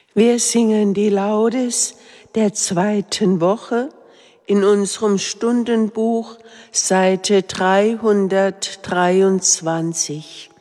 Wir singen die Laudes der 2. Woche in unserem Stundenbuch, Seite 323.